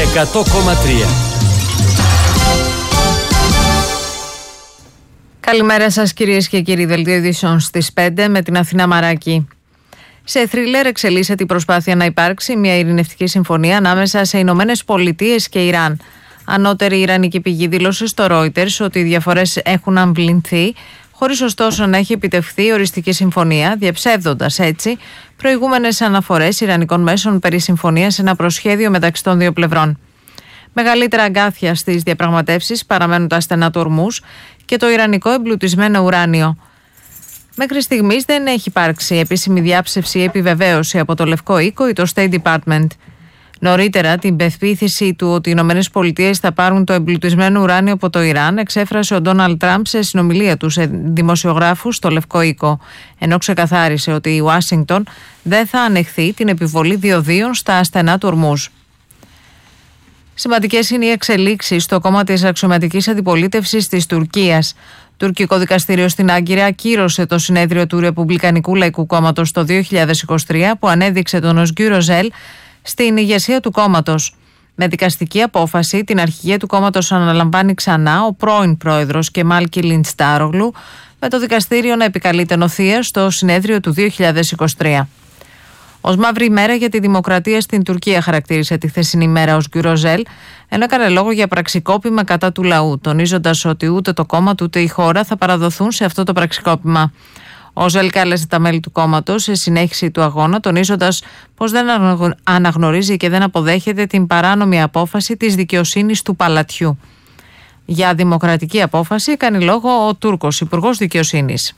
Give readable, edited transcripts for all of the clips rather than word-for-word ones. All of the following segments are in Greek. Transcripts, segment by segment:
100,3. Καλημέρα σας κυρίες και κύριοι. Δελτίο ειδήσεων στις 5 με την Αθηνά Μαράκη. Σε θρίλερ εξελίσσεται η προσπάθεια να υπάρξει μια ειρηνευτική συμφωνία ανάμεσα σε Ηνωμένες Πολιτείες και Ιράν. Ανώτερη ιρανική πηγή δήλωσε στο Reuters ότι οι διαφορές έχουν αμβληνθεί, χωρίς ωστόσο να έχει επιτευχθεί οριστική συμφωνία, διαψεύδοντας έτσι προηγούμενες αναφορές ιρανικών μέσων περί συμφωνίας σε ένα προσχέδιο μεταξύ των δύο πλευρών. Μεγαλύτερα αγκάθια στις διαπραγματεύσεις παραμένουν τα στενά του Ορμούζ και το ιρανικό εμπλουτισμένο ουράνιο. Μέχρι στιγμής δεν έχει υπάρξει επίσημη διάψευση ή επιβεβαίωση από το Λευκό Οίκο ή το State Department. Νωρίτερα, την πεποίθηση του ότι οι ΗΠΑ θα πάρουν το εμπλουτισμένο ουράνιο από το Ιράν εξέφρασε ο Ντόναλντ Τραμπ σε συνομιλία του σε δημοσιογράφους στο Λευκό Οίκο, ενώ ξεκαθάρισε ότι η Ουάσιγκτον δεν θα ανεχθεί την επιβολή διοδίων στα στενά του Ορμούζ. Σημαντικές είναι οι εξελίξεις στο κόμμα της αξιωματικής αντιπολίτευσης της Τουρκίας. Τουρκικό δικαστήριο στην Άγκυρα ακύρωσε το συνέδριο του Ρεπουμπλικανικού Λαϊκού Κόμματος το 2023 που ανέδειξε τον Οσγκούρ Οζέλ στην ηγεσία του κόμματος. Με δικαστική απόφαση, την αρχηγία του κόμματος αναλαμβάνει ξανά ο πρώην πρόεδρος Κεμάλ Κιλιντσντάρογλου, με το δικαστήριο να επικαλείται νοθεία στο συνέδριο του 2023. Ως μαύρη ημέρα για τη δημοκρατία στην Τουρκία χαρακτήρισε τη χθεσινή ημέρα ως Οσγκούρ Οζέλ, ενώ έκανε λόγο για πραξικόπημα κατά του λαού, τονίζοντας ότι ούτε το κόμμα του ούτε η χώρα θα παραδοθούν σε αυτό το πραξικόπημα. Ο Οζέλ κάλεσε τα μέλη του κόμματος σε συνέχιση του αγώνα, τονίζοντας πως δεν αναγνωρίζει και δεν αποδέχεται την παράνομη απόφαση της δικαιοσύνης του παλατιού. Για δημοκρατική απόφαση κάνει λόγο ο Τούρκος Υπουργός Δικαιοσύνης.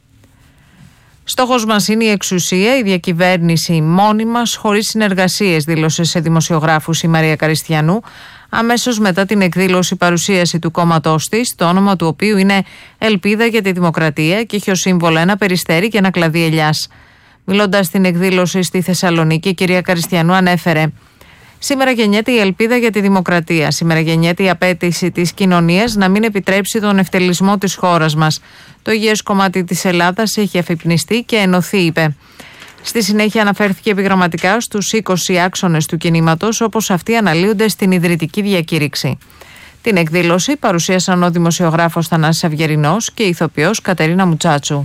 Στόχος μας είναι η εξουσία, η διακυβέρνηση μόνη μας, χωρίς συνεργασίες, δήλωσε σε δημοσιογράφους η Μαρία Καριστιανού, αμέσως μετά την εκδήλωση παρουσίαση του κόμματός της, το όνομα του οποίου είναι Ελπίδα για τη Δημοκρατία και έχει ως σύμβολο ένα περιστέρι και ένα κλαδί ελιάς. Μιλώντας στην εκδήλωση στη Θεσσαλονίκη, η κυρία Καριστιανού ανέφερε: «Σήμερα γεννιέται η ελπίδα για τη δημοκρατία. Σήμερα γεννιέται η απέτηση της κοινωνίας να μην επιτρέψει τον ευτελισμό της χώρας μας. Το υγιές κομμάτι της Ελλάδας έχει αφυπνιστεί και ενωθεί», είπε. Στη συνέχεια αναφέρθηκε επιγραμματικά στους 20 άξονες του κινήματος, όπως αυτοί αναλύονται στην ιδρυτική διακήρυξη. Την εκδήλωση παρουσίασαν ο δημοσιογράφος Θανάσης Αυγερινός και η ηθοποιός Κατερίνα Μουτσάτσου.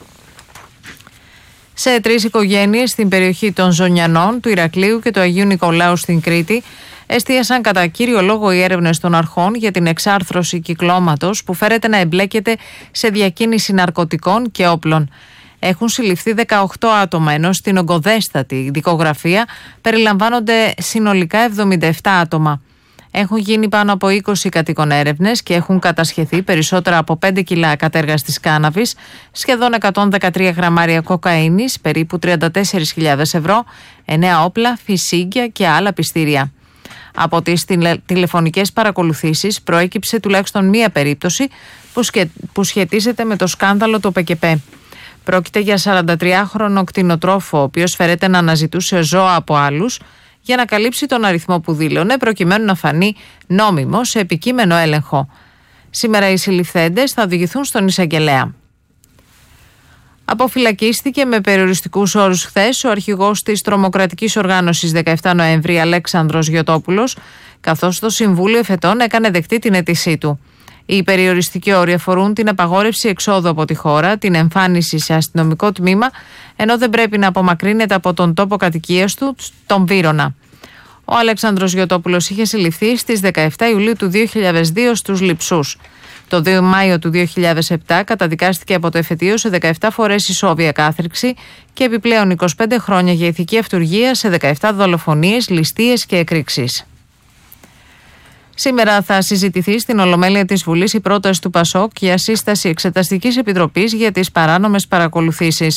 Σε 3 οικογένειες στην περιοχή των Ζωνιανών, του Ηρακλείου και του Αγίου Νικολάου στην Κρήτη εστίασαν κατά κύριο λόγο οι έρευνες των αρχών για την εξάρθρωση κυκλώματος που φέρεται να εμπλέκεται σε διακίνηση ναρκωτικών και όπλων. Έχουν συλληφθεί 18 άτομα, ενώ στην ογκοδέστατη δικογραφία περιλαμβάνονται συνολικά 77 άτομα. Έχουν γίνει πάνω από 20 κατοίκων έρευνες και έχουν κατασχεθεί περισσότερα από 5 κιλά κατέργαστης κάναβης, σχεδόν 113 γραμμάρια κοκαίνης, περίπου 34.000 ευρώ, 9 όπλα, φυσίγγια και άλλα πιστήρια. Από τις τηλεφωνικές παρακολουθήσεις προέκυψε τουλάχιστον μία περίπτωση που σχετίζεται με το σκάνδαλο του ΠΚΠ. Πρόκειται για 43χρονο κτηνοτρόφο, ο οποίος φέρεται να αναζητούσε ζώα από άλλους για να καλύψει τον αριθμό που δήλωνε, προκειμένου να φανεί νόμιμο σε επικείμενο έλεγχο. Σήμερα οι συλληφθέντες θα οδηγηθούν στον εισαγγελέα. Αποφυλακίστηκε με περιοριστικούς όρους χθες ο αρχηγός της τρομοκρατικής οργάνωσης 17 Νοέμβρη, Αλέξανδρος Γιωτόπουλος, καθώς το Συμβούλιο Εφετών έκανε δεκτή την αίτησή του. Οι περιοριστικοί όροι αφορούν την απαγόρευση εξόδου από τη χώρα, την εμφάνιση σε αστυνομικό τμήμα, ενώ δεν πρέπει να απομακρύνεται από τον τόπο κατοικίας του, τον Βύρωνα. Ο Αλέξανδρος Γιωτόπουλος είχε συλληφθεί στις 17 Ιουλίου του 2002 στους Λειψούς. Το 2 Μάιο του 2007 καταδικάστηκε από το εφετείο σε 17 φορές ισόβια κάθριξη και επιπλέον 25 χρόνια για ηθική αυτουργία σε 17 δολοφονίες, ληστείες και εκρήξεις. Σήμερα θα συζητηθεί στην Ολομέλεια της Βουλής η πρόταση του ΠΑΣΟΚ για σύσταση Εξεταστικής Επιτροπής για τις παράνομες παρακολουθήσεις.